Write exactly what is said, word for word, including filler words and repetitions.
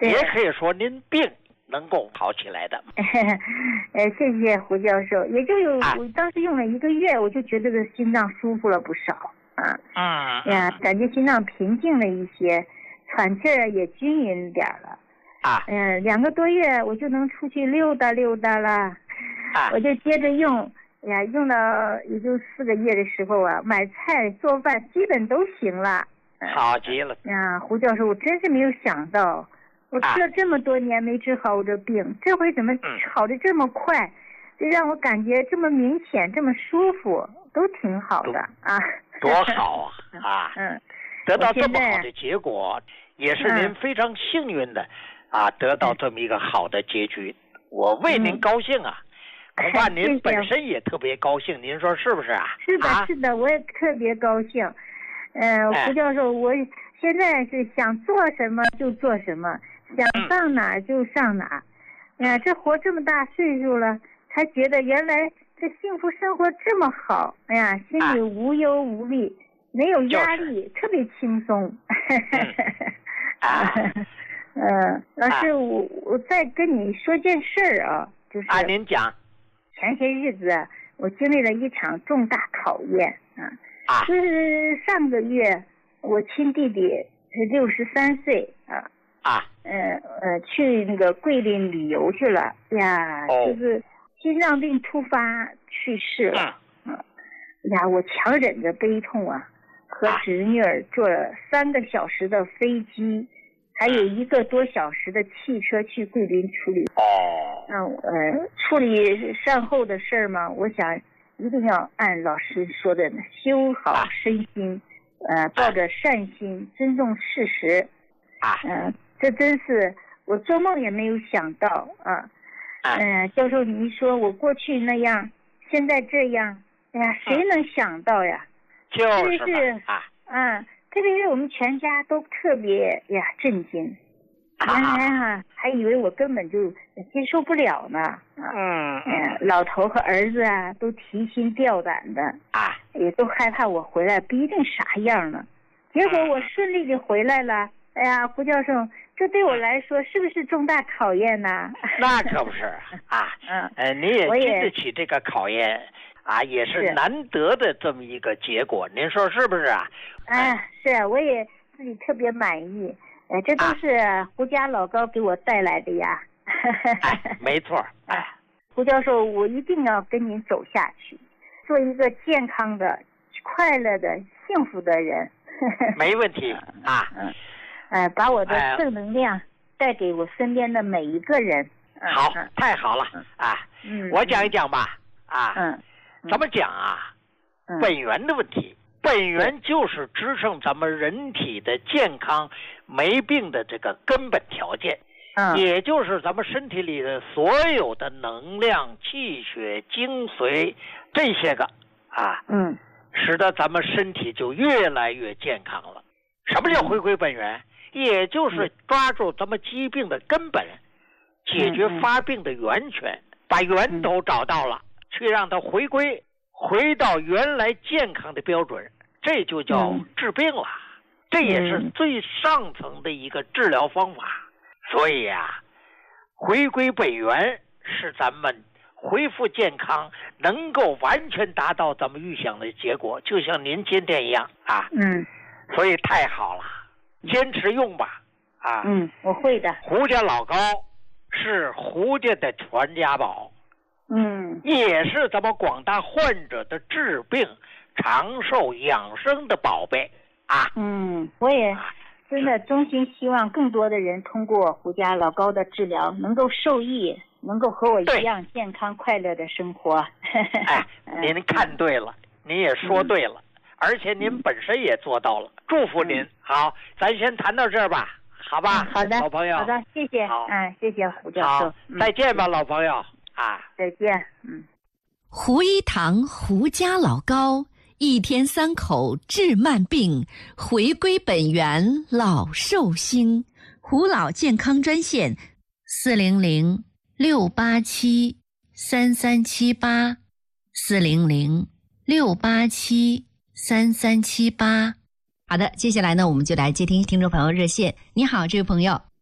也可以说您病能够好起来的。 呃，谢谢胡教授。也就有、 啊、 我当时用了一个月，我就觉得这心脏舒服了不少啊。 嗯呀，感觉心脏平静了一些，喘气儿也均匀点了。 啊， 嗯、呃，两个多月我就能出去溜达溜达了。 啊， 我就接着用。哎呀，用到也就四个月的时候啊，买菜做饭基本都行了。 好极了。 呀，胡教授，我真是没有想到，我吃了这么多年没治好我这病，啊、这回怎么好的这么快？这让我感觉这么明显，这么舒服，都挺好的啊。 多好啊！啊， 嗯， 得到这么好的结果，也是您非常幸运的、嗯、啊，得到这么一个好的结局，我为您高兴啊。嗯，恐怕您本身也特别高兴，您说是不是啊？ 是的，啊、是的，我也特别高兴。呃，胡教授，我现在是想做什么就做什么，想上哪儿就上哪儿。哎呀、嗯呃，这活这么大岁数了，才觉得原来这幸福生活这么好。哎呀，心里无忧无虑，啊、没有压力，就是、特别轻松。啊，呃，老师，啊、我我再跟你说件事儿啊，就是啊，您讲。 前些日子我经历了一场重大考验啊， 啊就是上个月我亲弟弟是六十三岁啊啊， 呃呃去那个桂林旅游去了呀， 哦、 就是心脏病突发去世了啊，呀，我强忍着悲痛啊，和侄女儿坐了三个小时的飞机。还有一个多小时的汽车去桂林处理。 哦， 嗯呃，处理善后的事儿嘛，我想一定要按老师说的修好身心，呃，抱着善心，尊重事实。 啊， 嗯、呃，这真是我做梦也没有想到啊。嗯、呃，教授，您说我过去那样，现在这样，哎呀，谁能想到呀？ 就是是啊，嗯。特别是我们全家都特别呀震惊，原来哈、啊、还以为我根本就接受不了呢。 嗯嗯，老头和儿子啊都提心吊胆的啊， 也都害怕我回来不一定啥样呢。结果我顺利的回来了。哎呀，胡教授，这对我来说是不是重大考验呢？ 那可不是啊，嗯，呃，你也经得起这个考验。啊，也是难得的这么一个结果，您说是不是啊？ 哎，是，我也自己特别满意。呃，这都是胡家老高给我带来的呀。 哎，没错。哎， 胡教授，我一定要跟您走下去，做一个健康的、快乐的、幸福的人。 没问题啊。 嗯，呃，把我的正能量带给我身边的每一个人。 好，嗯、太好了啊！嗯，我讲一讲吧。啊， 嗯。 怎么讲啊？嗯、本源的问题，本源就是支撑咱们人体的健康、没病的这个根本条件。嗯，也就是咱们身体里的所有的能量、气血、精髓这些个啊，嗯，使得咱们身体就越来越健康了。什么叫回归本源？嗯、也就是抓住咱们疾病的根本，嗯、解决发病的源泉，嗯、把源头找到了。去让它回归，回到原来健康的标准，这就叫治病了。嗯、这也是最上层的一个治疗方法。所以啊，回归本源是咱们恢复健康，能够完全达到咱们预想的结果，就像您今天一样啊。嗯。所以太好了，坚持用吧。啊。 嗯，我会的。 胡家老高是胡家的传家宝。 嗯， 也是咱们广大患者的治病、长寿、养生的宝贝啊！ 嗯，我也真的衷心希望更多的人通过胡家老高的治疗，能够受益，能够和我一样健康快乐的生活。 哎，您看对了，您也说对了，嗯、而且您本身也做到了，祝福您。嗯、好，咱先谈到这儿吧，好吧？ 嗯、好的， 老朋友。 好的，谢谢。 好， 嗯，谢谢胡教授。 嗯、再见吧，老朋友。啊， 再见。嗯， 胡一堂胡家老高一天三口治慢病，回归本源老寿星。胡老健康专线四零零六八七三三七八四零零六八七三三七八。好的，接下来呢，我们就来接听听众朋友热线。你好，这位朋友。